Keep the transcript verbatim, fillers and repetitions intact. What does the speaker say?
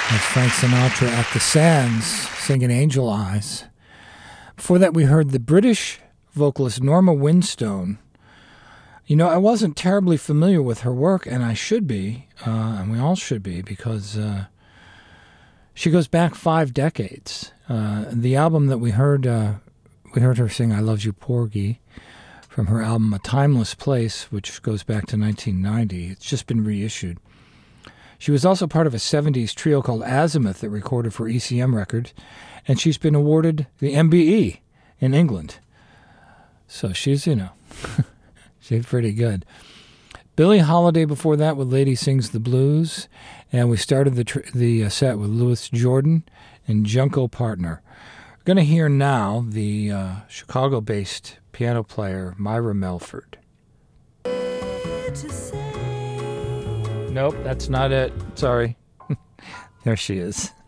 That's Frank Sinatra at the Sands singing Angel Eyes. Before that, we heard the British vocalist Norma Winstone. You know, I wasn't terribly familiar with her work, and I should be, uh, and we all should be, because uh, she goes back five decades. Uh, the album that we heard, uh, we heard her sing "I Love You, Porgy" from her album "A Timeless Place," which goes back to nineteen ninety. It's just been reissued. She was also part of a seventies trio called Azimuth that recorded for E C M Records, and she's been awarded the M B E in England. So she's, you know, she's pretty good. Billie Holiday before that with Lady Sings the Blues, and we started the tr- the uh, set with Louis Jordan and Junko Partner. We're going to hear now the uh, Chicago-based piano player Myra Melford. Nope, that's not it. Sorry. There she is.